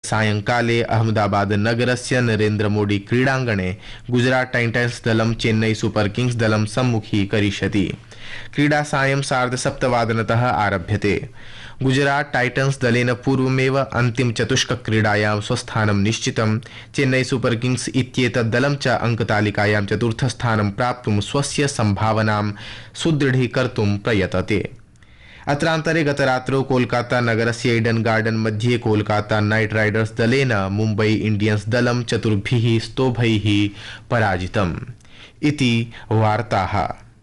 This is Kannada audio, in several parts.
सायंकाले अहमदाबाद नगरस्य नरेन्द्र मोदी क्रीडाङ्गणे गुजरात टाइटन्स् दलं चेन्नई सुपर किंग्स दलं सम्मुखीकरिष्यति। क्रीडा सायं 7:30 आरभ्यते। गुजरात टाइटन्स् दलेन पूर्वमेव अन्तिम चतुष्कक्रीडायां स्वस्थानं निश्चितं। चेन्नई सुपर किंग्स इत्येतत् दलं च अङ्कतालिकायां चतुर्थस्थानं प्राप्तुं स्वस्य सम्भावनां सुदृढीकर्तुं प्रयतते। अत्रान्तरे गतरात्रौ कोलकाता नगरस्य ईडन गार्डन मध्ये कोलकाता नाइट राइडर्स दलेन मुम्बई इंडियंस दलं 4 स्तोभैः पराजितम्। इति वार्ताः।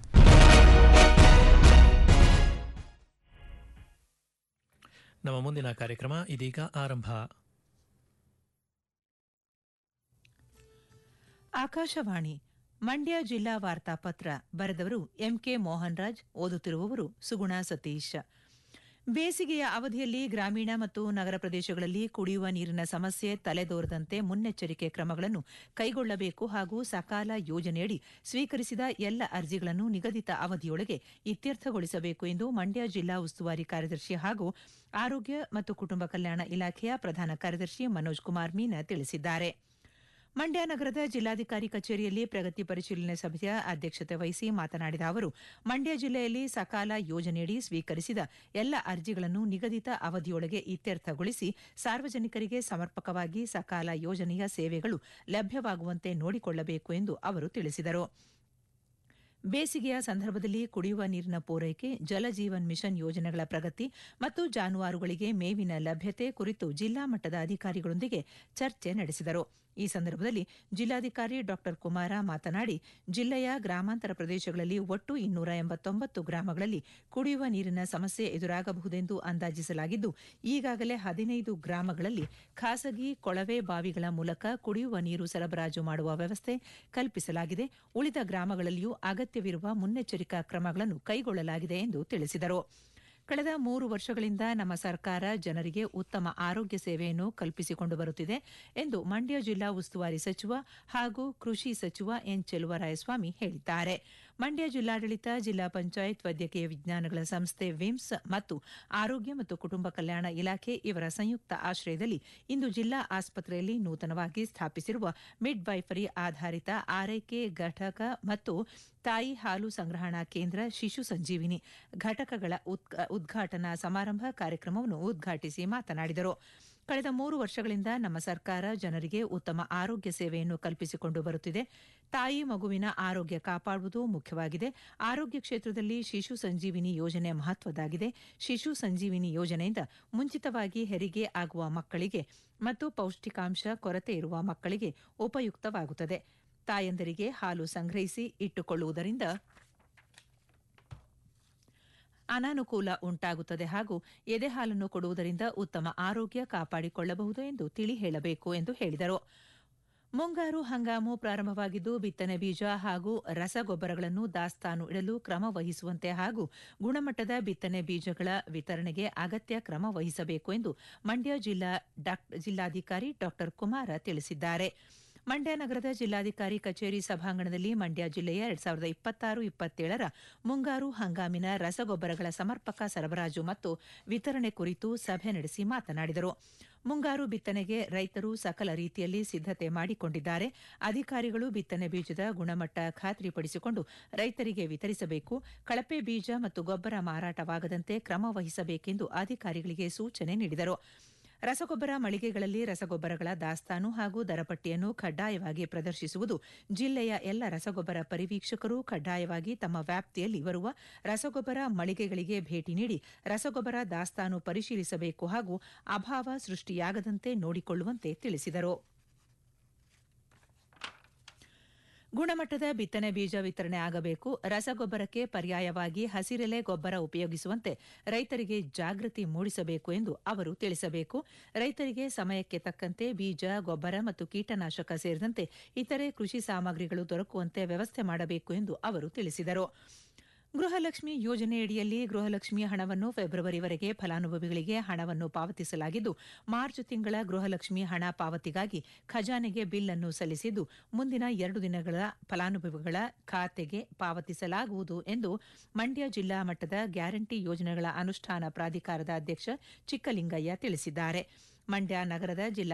ನಮ್ಮ ಮುಂದಿನ ಕಾರ್ಯಕ್ರಮ ಇದೀಗ ಆರಂಭ. ಆಕಾಶವಾಣಿ ಮಂಡ್ಯ ಜಿಲ್ಲಾ ವಾರ್ತಾಪತ್ರ ಬರೆದವರು ಎಂಕೆ ಮೋಹನ್ ರಾಜ್, ಓದುತ್ತಿರುವವರು ಸುಗುಣ ಸತೀಶ್. ಬೇಸಿಗೆಯ ಅವಧಿಯಲ್ಲಿ ಗ್ರಾಮೀಣ ಮತ್ತು ನಗರ ಪ್ರದೇಶಗಳಲ್ಲಿ ಕುಡಿಯುವ ನೀರಿನ ಸಮಸ್ಯೆ ತಲೆದೋರದಂತೆ ಮುನ್ನೆಚ್ಚರಿಕೆ ಕ್ರಮಗಳನ್ನು ಕೈಗೊಳ್ಳಬೇಕು ಹಾಗೂ ಸಕಾಲ ಯೋಜನೆಯಡಿ ಸ್ವೀಕರಿಸಿದ ಎಲ್ಲ ಅರ್ಜಿಗಳನ್ನು ನಿಗದಿತ ಅವಧಿಯೊಳಗೆ ಇತ್ಯರ್ಥಗೊಳಿಸಬೇಕು ಎಂದು ಮಂಡ್ಯ ಜಿಲ್ಲಾ ಉಸ್ತುವಾರಿ ಕಾರ್ಯದರ್ಶಿ ಹಾಗೂ ಆರೋಗ್ಯ ಮತ್ತು ಕುಟುಂಬ ಕಲ್ಯಾಣ ಇಲಾಖೆಯ ಪ್ರಧಾನ ಕಾರ್ಯದರ್ಶಿ ಮನೋಜ್ ಕುಮಾರ್ ಮೀನಾ ತಿಳಿಸಿದ್ದಾರೆ. ಮಂಡ್ಯ ನಗರದ ಜಿಲ್ಲಾಧಿಕಾರಿ ಕಚೇರಿಯಲ್ಲಿ ಪ್ರಗತಿ ಪರಿಶೀಲನೆ ಸಭೆಯ ಅಧ್ಯಕ್ಷತೆ ವಹಿಸಿ ಮಾತನಾಡಿದ ಅವರು, ಮಂಡ್ಯ ಜಿಲ್ಲೆಯಲ್ಲಿ ಸಕಾಲ ಯೋಜನೆಯಡಿ ಸ್ವೀಕರಿಸಿದ ಎಲ್ಲ ಅರ್ಜಿಗಳನ್ನು ನಿಗದಿತ ಅವಧಿಯೊಳಗೆ ಇತ್ಯರ್ಥಗೊಳಿಸಿ ಸಾರ್ವಜನಿಕರಿಗೆ ಸಮರ್ಪಕವಾಗಿ ಸಕಾಲ ಯೋಜನೆಯ ಸೇವೆಗಳು ಲಭ್ಯವಾಗುವಂತೆ ನೋಡಿಕೊಳ್ಳಬೇಕು ಎಂದು ಅವರು ತಿಳಿಸಿದರು. ಬೇಸಿಗೆಯ ಸಂದರ್ಭದಲ್ಲಿ ಕುಡಿಯುವ ನೀರಿನ ಪೂರೈಕೆ, ಜಲಜೀವನ್ ಮಿಷನ್ ಯೋಜನೆಗಳ ಪ್ರಗತಿ ಮತ್ತು ಜಾನುವಾರುಗಳಿಗೆ ಮೇವಿನ ಲಭ್ಯತೆ ಕುರಿತು ಜಿಲ್ಲಾ ಮಟ್ಟದ ಅಧಿಕಾರಿಗಳೊಂದಿಗೆ ಚರ್ಚೆ ನಡೆಸಿದರು. ಈ ಸಂದರ್ಭದಲ್ಲಿ ಜಿಲ್ಲಾಧಿಕಾರಿ ಡಾ ಕುಮಾರ ಮಾತನಾಡಿ, ಜಿಲ್ಲೆಯ ಗ್ರಾಮಾಂತರ ಪ್ರದೇಶಗಳಲ್ಲಿ ಒಟ್ಟು 289 ಗ್ರಾಮಗಳಲ್ಲಿ ಕುಡಿಯುವ ನೀರಿನ ಸಮಸ್ಯೆ ಎದುರಾಗಬಹುದೆಂದು ಅಂದಾಜಿಸಲಾಗಿದ್ದು, ಈಗಾಗಲೇ 15 ಗ್ರಾಮಗಳಲ್ಲಿ ಖಾಸಗಿ ಕೊಳವೆ ಬಾವಿಗಳ ಮೂಲಕ ಕುಡಿಯುವ ನೀರು ಸರಬರಾಜು ಮಾಡುವ ವ್ಯವಸ್ಥೆ ಕಲ್ಪಿಸಲಾಗಿದೆ. ಉಳಿದ ಗ್ರಾಮಗಳಲ್ಲಿಯೂ ಅಗತ್ಯವಿರುವ ಮುನ್ನೆಚ್ಚರಿಕಾ ಕ್ರಮಗಳನ್ನು ಕೈಗೊಳ್ಳಲಾಗಿದೆ ಎಂದು ತಿಳಿಸಿದರು. ಕಳೆದ 3 ವರ್ಷಗಳಿಂದ ನಮ್ಮ ಸರ್ಕಾರ ಜನರಿಗೆ ಉತ್ತಮ ಆರೋಗ್ಯ ಸೇವೆಯನ್ನು ಕಲ್ಪಿಸಿಕೊಂಡು ಬರುತ್ತಿದೆ ಎಂದು ಮಂಡ್ಯ ಜಿಲ್ಲಾ ಉಸ್ತುವಾರಿ ಸಚಿವ ಹಾಗೂ ಕೃಷಿ ಸಚಿವ ಎನ್ ಚೆಲುವರಾಯಸ್ವಾಮಿ ಹೇಳಿದ್ದಾರೆ. ಮಂಡ್ಯ ಜಿಲ್ಲಾಡಳಿತ, ಜಿಲ್ಲಾ ಪಂಚಾಯತ್ ವೈದ್ಯಕೀಯ ವಿಜ್ಞಾನಗಳ ಸಂಸ್ಥೆ ವಿಮ್ಸ್ ಮತ್ತು ಆರೋಗ್ಯ ಮತ್ತು ಕುಟುಂಬ ಕಲ್ಯಾಣ ಇಲಾಖೆ ಇವರ ಸಂಯುಕ್ತ ಆಶ್ರಯದಲ್ಲಿ ಇಂದು ಜಿಲ್ಲಾ ಆಸ್ಪತ್ರೆಯಲ್ಲಿ ನೂತನವಾಗಿ ಸ್ಥಾಪಿಸಿರುವ ಮಿಡ್ ವೈಫರಿ ಆಧಾರಿತ ಆರೈಕೆ ಘಟಕ ಮತ್ತು ತಾಯಿ ಹಾಲು ಸಂಗ್ರಹಣಾ ಕೇಂದ್ರ, ಶಿಶು ಸಂಜೀವಿನಿ ಘಟಕಗಳ ಉದ್ಘಾಟನಾ ಸಮಾರಂಭ ಕಾರ್ಯಕ್ರಮವನ್ನು ಉದ್ಘಾಟಿಸಿ ಮಾತನಾಡಿದರು. ಕಳೆದ 3 ವರ್ಷಗಳಿಂದ ನಮ್ಮ ಸರ್ಕಾರ ಜನರಿಗೆ ಉತ್ತಮ ಆರೋಗ್ಯ ಸೇವೆಯನ್ನು ಕಲ್ಪಿಸಿಕೊಂಡು ಬರುತ್ತಿದೆ. ತಾಯಿ ಮಗುವಿನ ಆರೋಗ್ಯ ಕಾಪಾಡುವುದು ಮುಖ್ಯವಾಗಿದೆ. ಆರೋಗ್ಯ ಕ್ಷೇತ್ರದಲ್ಲಿ ಶಿಶು ಸಂಜೀವಿನಿ ಯೋಜನೆ ಮಹತ್ವದಾಗಿದೆ. ಶಿಶು ಸಂಜೀವಿನಿ ಯೋಜನೆಯಿಂದ ಮುಂಚಿತವಾಗಿ ಹೆರಿಗೆ ಆಗುವ ಮಕ್ಕಳಿಗೆ ಮತ್ತು ಪೌಷ್ಟಿಕಾಂಶ ಕೊರತೆ ಇರುವ ಮಕ್ಕಳಿಗೆ ಉಪಯುಕ್ತವಾಗುತ್ತದೆ. ತಾಯಂದಿರಿಗೆ ಹಾಲು ಸಂಗ್ರಹಿಸಿ ಇಟ್ಟುಕೊಳ್ಳುವುದರಿಂದ ಅನಾನುಕೂಲ ಉಂಟಾಗುತ್ತದೆ ಹಾಗೂ ಎದೆ ಹಾಲನ್ನು ಕೊಡುವುದರಿಂದ ಉತ್ತಮ ಆರೋಗ್ಯ ಕಾಪಾಡಿಕೊಳ್ಳಬಹುದು ಎಂದು ತಿಳಿ ಹೇಳಬೇಕು ಎಂದು ಹೇಳಿದರು. ಮುಂಗಾರು ಹಂಗಾಮು ಪ್ರಾರಂಭವಾಗಿದ್ದು, ಬಿತ್ತನೆ ಬೀಜ ಹಾಗೂ ರಸಗೊಬ್ಬರಗಳನ್ನು ದಾಸ್ತಾನು ಇಡಲು ಕ್ರಮ ವಹಿಸುವಂತೆ ಹಾಗೂ ಗುಣಮಟ್ಟದ ಬಿತ್ತನೆ ಬೀಜಗಳ ವಿತರಣೆಗೆ ಅಗತ್ಯ ಕ್ರಮ ವಹಿಸಬೇಕು ಎಂದು ಮಂಡ್ಯ ಜಿಲ್ಲಾಧಿಕಾರಿ ಡಾ ಕುಮಾರ ತಿಳಿಸಿದ್ದಾರೆ. ಮಂಡ್ಯ ನಗರದ ಜಿಲ್ಲಾಧಿಕಾರಿ ಕಚೇರಿ ಸಭಾಂಗಣದಲ್ಲಿ ಮಂಡ್ಯ ಜಿಲ್ಲೆಯ 2026-27ರ ಮುಂಗಾರು ಹಂಗಾಮಿನ ರಸಗೊಬ್ಬರಗಳ ಸಮರ್ಪಕ ಸರಬರಾಜು ಮತ್ತು ವಿತರಣೆ ಕುರಿತು ಸಭೆ ನಡೆಸಿ ಮಾತನಾಡಿದರು. ಮುಂಗಾರು ಬಿತ್ತನೆಗೆ ರೈತರು ಸಕಲ ರೀತಿಯಲ್ಲಿ ಸಿದ್ದತೆ ಮಾಡಿಕೊಂಡಿದ್ದಾರೆ. ಅಧಿಕಾರಿಗಳು ಬಿತ್ತನೆ ಬೀಜದ ಗುಣಮಟ್ಟ ಖಾತ್ರಿಪಡಿಸಿಕೊಂಡು ರೈತರಿಗೆ ವಿತರಿಸಬೇಕು. ಕಳಪೆ ಬೀಜ ಮತ್ತು ಗೊಬ್ಬರ ಮಾರಾಟವಾಗದಂತೆ ಕ್ರಮ ವಹಿಸಬೇಕೆಂದು ಅಧಿಕಾರಿಗಳಿಗೆ ಸೂಚನೆ ನೀಡಿದರು. ರಸಗೊಬ್ಬರ ಮಳಿಗೆಗಳಲ್ಲಿ ರಸಗೊಬ್ಬರಗಳ ದಾಸ್ತಾನು ಹಾಗೂ ದರಪಟ್ಟಿಯನ್ನು ಕಡ್ಡಾಯವಾಗಿ ಪ್ರದರ್ಶಿಸುವುದು. ಜಿಲ್ಲೆಯ ಎಲ್ಲ ರಸಗೊಬ್ಬರ ಪರಿವೀಕ್ಷಕರು ಕಡ್ಡಾಯವಾಗಿ ತಮ್ಮ ವ್ಯಾಪ್ತಿಯಲ್ಲಿ ಬರುವ ರಸಗೊಬ್ಬರ ಮಳಿಗೆಗಳಿಗೆ ಭೇಟಿ ನೀಡಿ ರಸಗೊಬ್ಬರ ದಾಸ್ತಾನು ಪರಿಶೀಲಿಸಬೇಕು ಹಾಗೂ ಅಭಾವ ಸೃಷ್ಟಿಯಾಗದಂತೆ ನೋಡಿಕೊಳ್ಳುವಂತೆ ತಿಳಿಸಿದರು. ಗುಣಮಟ್ಟದ ಬಿತ್ತನೆ ಬೀಜ ವಿತರಣೆ ಆಗಬೇಕು. ರಸಗೊಬ್ಬರಕ್ಕೆ ಪರ್ಯಾಯವಾಗಿ ಹಸಿರೆಲೆ ಗೊಬ್ಬರ ಉಪಯೋಗಿಸುವಂತೆ ರೈತರಿಗೆ ಜಾಗೃತಿ ಮೂಡಿಸಬೇಕು ಎಂದು ಅವರು ತಿಳಿಸಬೇಕು. ರೈತರಿಗೆ ಸಮಯಕ್ಕೆ ತಕ್ಕಂತೆ ಬೀಜ, ಗೊಬ್ಬರ ಮತ್ತು ಕೀಟನಾಶಕ ಸೇರಿದಂತೆ ಇತರೆ ಕೃಷಿ ಸಾಮಗ್ರಿಗಳು ದೊರಕುವಂತೆ ವ್ಯವಸ್ಥೆ ಮಾಡಬೇಕು ಎಂದು ಅವರು ತಿಳಿಸಿದರು. ಗೃಹಲಕ್ಷ್ಮಿ ಯೋಜನೆಯಡಿಯಲ್ಲಿ ಗೃಹಲಕ್ಷ್ಮಿ ಹಣವನ್ನು ಫೆಬ್ರವರಿವರೆಗೆ ಫಲಾನುಭವಿಗಳಿಗೆ ಹಣವನ್ನು ಪಾವತಿಸಲಾಗಿದ್ದು, ಮಾರ್ಚ್ ತಿಂಗಳ ಗೃಹಲಕ್ಷ್ಮಿ ಹಣ ಪಾವತಿಗಾಗಿ ಖಜಾನೆಗೆ ಬಿಲ್ ಅನ್ನು ಸಲ್ಲಿಸಿದ್ದು, ಮುಂದಿನ 2 ದಿನಗಳ ಫಲಾನುಭವಿಗಳ ಖಾತೆಗೆ ಪಾವತಿಸಲಾಗುವುದು ಎಂದು ಮಂಡ್ಯ ಜಿಲ್ಲಾ ಮಟ್ಟದ ಗ್ಯಾರಂಟಿ ಯೋಜನೆಗಳ ಅನುಷ್ಠಾನ ಪ್ರಾಧಿಕಾರದ ಅಧ್ಯಕ್ಷ ಚಿಕ್ಕಲಿಂಗಯ್ಯ ತಿಳಿಸಿದ್ದಾರೆ. ಮಂಡ್ಯ ನಗರದ ಜಿಲ್ಲಾ